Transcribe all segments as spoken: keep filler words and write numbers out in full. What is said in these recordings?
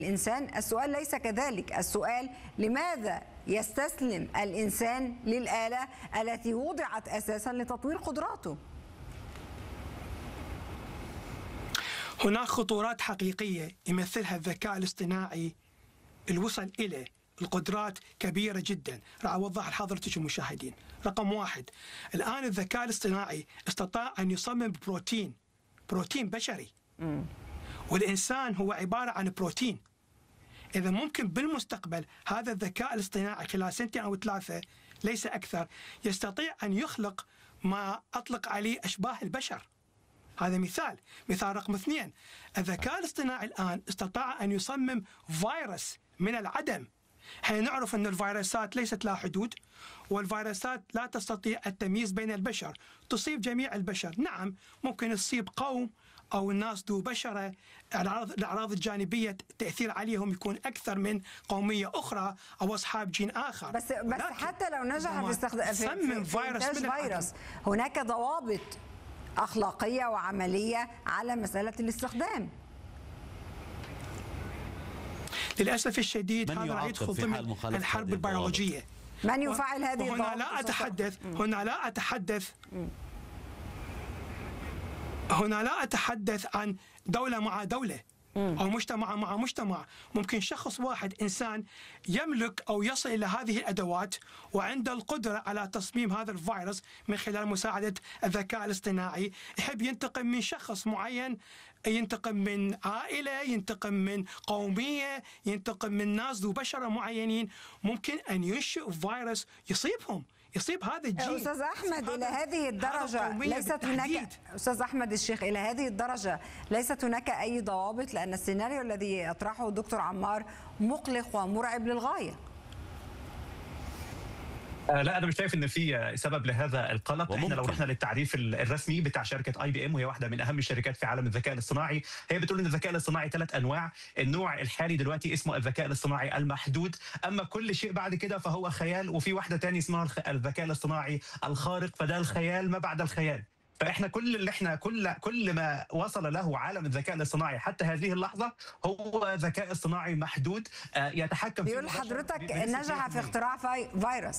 الإنسان؟ السؤال ليس كذلك، السؤال لماذا يستسلم الإنسان للآلة التي وضعت أساسا لتطوير قدراته؟ هناك خطورات حقيقية يمثلها الذكاء الاصطناعي الوصل إليه القدرات كبيرة جدا. راح أوضح لحضرتك المشاهدين. رقم واحد، الآن الذكاء الاصطناعي استطاع أن يصمم بروتين بروتين بشري م. والإنسان هو عبارة عن بروتين. إذا ممكن بالمستقبل هذا الذكاء الاصطناعي خلال سنتين أو ثلاثة ليس أكثر يستطيع أن يخلق ما أطلق عليه أشباه البشر. هذا مثال. مثال رقم اثنين، الذكاء الاصطناعي الآن استطاع أن يصمم فيروس من العدم. حين نعرف أن الفيروسات ليست لها حدود، والفيروسات لا تستطيع التمييز بين البشر، تصيب جميع البشر. نعم ممكن تصيب قوم أو الناس ذو بشرة الأعراض الجانبية التأثير عليهم يكون أكثر من قومية أخرى أو أصحاب جين آخر. بس بس حتى لو نجح في استخدام في, في إنتاج فيروس هناك ضوابط أخلاقية وعملية على مسألة الاستخدام. للأسف الشديد هذا راح يدخل ضمن الحرب البيولوجية. من يفعل هذه الضوابط؟ هنا لا أتحدث هنا لا أتحدث هنا لا أتحدث عن دولة مع دولة أو مجتمع مع مجتمع. ممكن شخص واحد إنسان يملك أو يصل إلى هذه الأدوات وعنده القدرة على تصميم هذا الفيروس من خلال مساعدة الذكاء الاصطناعي. يحب ينتقم من شخص معين، ينتقم من عائلة، ينتقم من قومية، ينتقم من ناس ذو بشرة معينين. ممكن أن ينشئ فيروس يصيبهم، يصيب هذا الجين. أستاذ أحمد، إلى هذه الدرجة ليست هناك أستاذ أحمد الشيخ إلى هذه الدرجة ليست هناك أي ضوابط؟ لأن السيناريو الذي يطرحه الدكتور عمار مقلق ومرعب للغاية. لا انا مش شايف ان في سبب لهذا القلق. احنا لو رحنا للتعريف الرسمي بتاع شركه اي بي ام، وهي واحده من اهم الشركات في عالم الذكاء الاصطناعي، هي بتقول ان الذكاء الاصطناعي ثلاث انواع. النوع الحالي دلوقتي اسمه الذكاء الاصطناعي المحدود، اما كل شيء بعد كده فهو خيال. وفي واحده ثانيه اسمها الذكاء الاصطناعي الخارق، فده الخيال ما بعد الخيال. فاحنا كل اللي احنا كل كل ما وصل له عالم الذكاء الاصطناعي حتى هذه اللحظه هو ذكاء اصطناعي محدود يتحكم فيه. بيقول حضرتك نجح في اختراع فيروس.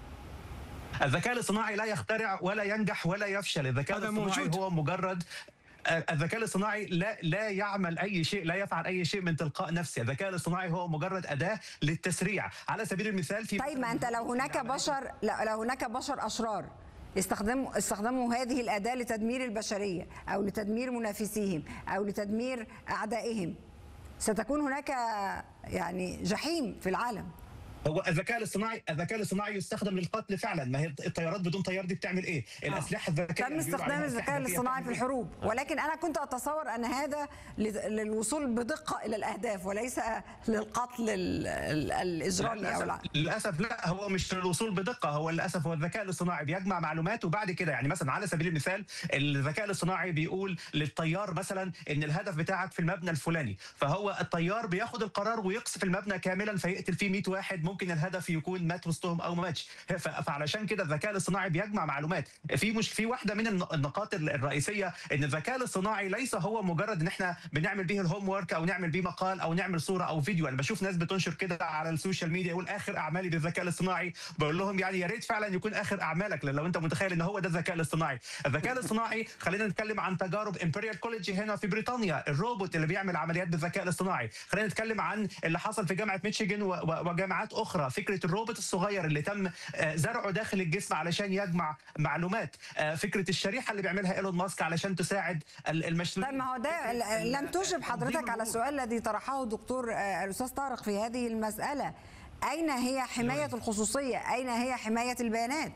الذكاء الاصطناعي لا يخترع ولا ينجح ولا يفشل. الذكاء الاصطناعي هو مجرد الذكاء الاصطناعي لا لا يعمل اي شيء، لا يفعل اي شيء من تلقاء نفسه. الذكاء الاصطناعي هو مجرد اداه للتسريع. على سبيل المثال في طيب ما انت لو هناك بشر لو هناك بشر اشرار استخدموا استخدموا هذه الاداه لتدمير البشريه او لتدمير منافسيهم او لتدمير اعدائهم، ستكون هناك يعني جحيم في العالم. هو الذكاء الاصطناعي الذكاء الاصطناعي يستخدم للقتل فعلا. ما هي الطيارات بدون طيار دي بتعمل ايه؟ الاسلحه الذكيه تم استخدام الذكاء الاصطناعي في الحروب، ولكن انا كنت اتصور ان هذا للوصول بدقه الى الاهداف وليس للقتل الاجرامي او لا. للاسف لا، هو مش للوصول بدقه، هو للاسف هو الذكاء الاصطناعي بيجمع معلومات وبعد كده يعني مثلا على سبيل المثال الذكاء الاصطناعي بيقول للطيار مثلا ان الهدف بتاعك في المبنى الفلاني، فهو الطيار بياخد القرار ويقصف المبنى كاملا فيقتل فيه مئة واحد، ممكن الهدف يكون مات وسطهم او ما ماتش. فعلشان كده الذكاء الاصطناعي بيجمع معلومات. في مش في واحده من النقاط الرئيسيه ان الذكاء الاصطناعي ليس هو مجرد ان احنا بنعمل به الهوم ورك او نعمل به مقال او نعمل صوره او فيديو. انا بشوف ناس بتنشر كده على السوشيال ميديا يقول اخر اعمالي بالذكاء الاصطناعي، بقول لهم يعني يا ريت فعلا يكون اخر اعمالك، لو انت متخيل ان هو ده الذكاء الاصطناعي. الذكاء الاصطناعي خلينا نتكلم عن تجارب امبريال كوليدج هنا في بريطانيا، الروبوت اللي بيعمل عمليات بالذكاء الاصطناعي. خلينا نتكلم عن اللي حصل في جامعه ميشيغان وجامعات اخرى، فكره الروبوت الصغير اللي تم زرعه داخل الجسم علشان يجمع معلومات، فكره الشريحه اللي بيعملها ايلون ماسك علشان تساعد المشلولين. طيب ما هو ده لم تجب حضرتك على السؤال الذي طرحه الدكتور الاستاذ طارق في هذه المساله. اين هي حمايه الخصوصيه؟ اين هي حمايه البيانات؟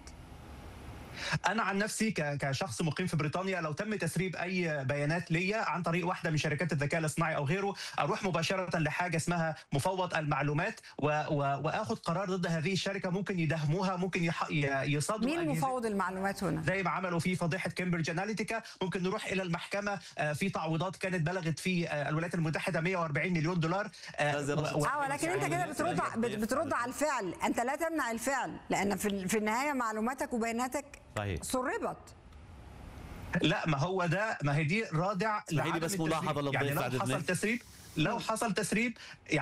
أنا عن نفسي كشخص مقيم في بريطانيا لو تم تسريب أي بيانات ليا عن طريق واحدة من شركات الذكاء الاصطناعي أو غيره، أروح مباشرة لحاجة اسمها مفوض المعلومات وآخذ قرار ضد هذه الشركة. ممكن يدهموها، ممكن يصادوا. مين مفوض المعلومات هنا؟ زي ما عملوا في فضيحة كامبريدج أناليتيكا. ممكن نروح إلى المحكمة في تعويضات كانت بلغت في الولايات المتحدة مئة وأربعين مليون دولار. اه ولكن أنت كده بترد بترد على الفعل، أنت لا تمنع الفعل لأن في في النهاية معلوماتك وبياناتك صحيح سربت. لا ما هو ده، ما هي دي رادع. اسمحي لي بس ملاحظه للضيف. يعني لو حصل تسريب لو حصل تسريب